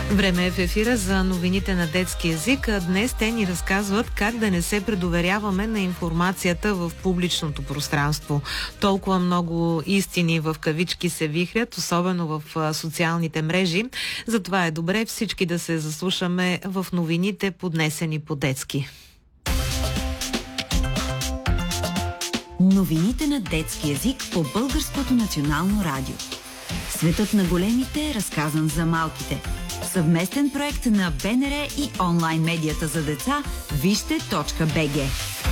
Време е в ефира за новините на детски език. Днес те ни разказват как да не се предоверяваме на информацията в публичното пространство. Толкова много истини в кавички се вихрят, особено в социалните мрежи. Затова е добре всички да се заслушаме в новините, поднесени по-детски. Новините на детски език по Българското национално радио. Светът на големите е разказан за малките. Съвместен проект на БНР и онлайн медията за деца Вижте.бг.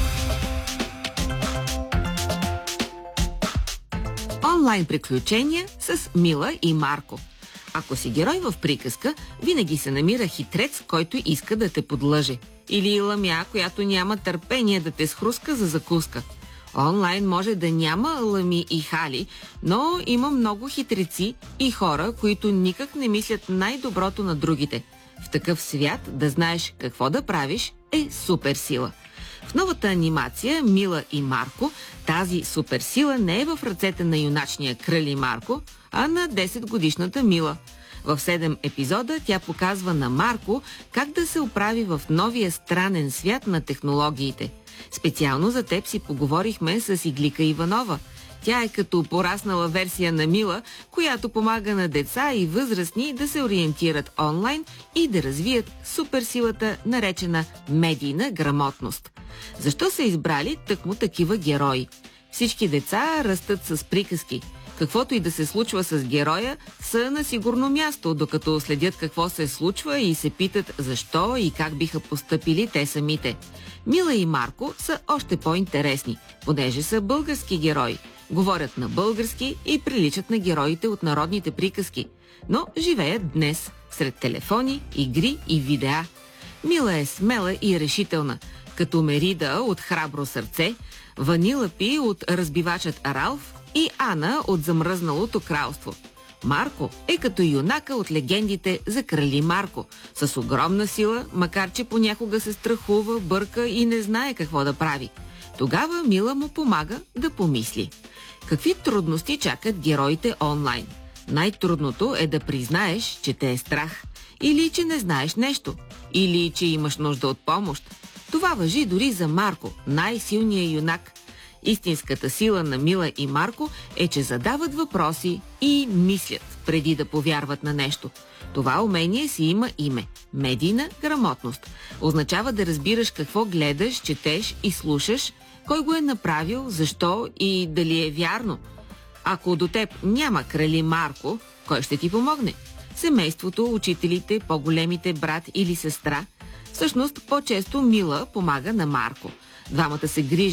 Онлайн приключения с Мила и Марко. Ако си герой в приказка, винаги се намира хитрец, който иска да те подлъже. Или ламя, която няма търпение да те схруска за закуска. Онлайн може да няма лами и хали, но има много хитреци и хора, които никак не мислят най-доброто на другите. В такъв свят да знаеш какво да правиш е суперсила. В новата анимация Мила и Марко тази суперсила не е в ръцете на юначния Крали Марко, а на 10-годишната Мила. В 7 епизода тя показва на Марко как да се оправи в новия странен свят на технологиите. Специално за теб си поговорихме с Иглика Иванова. Тя е като пораснала версия на Мила, която помага на деца и възрастни да се ориентират онлайн и да развият суперсилата, наречена медийна грамотност. Защо са избрали тъкмо такива герои? Всички деца растат с приказки. Каквото и да се случва с героя, са на сигурно място, докато следят какво се случва и се питат защо и как биха постъпили те самите. Мила и Марко са още по-интересни, понеже са български герои. Говорят на български и приличат на героите от народните приказки, но живеят днес, сред телефони, игри и видеа. Мила е смела и решителна, като Мерида от Храбро сърце, Ванилапи от Разбивачът Ралф и Ана от Замръзналото кралство. Марко е като юнака от легендите за Крали Марко, с огромна сила, макар че понякога се страхува, бърка и не знае какво да прави. Тогава Мила му помага да помисли. Какви трудности чакат героите онлайн? Най-трудното е да признаеш, че те е страх, или че не знаеш нещо, или че имаш нужда от помощ. Това важи дори за Марко, най-силния юнак. Истинската сила на Мила и Марко е, че задават въпроси и мислят преди да повярват на нещо. Това умение си има име – медийна грамотност. Означава да разбираш какво гледаш, четеш и слушаш, кой го е направил, защо и дали е вярно. Ако до теб няма Крали Марко, кой ще ти помогне? Семейството, учителите, по-големите брат или сестра? Всъщност, по-често Мила помага на Марко. Двамата се грижат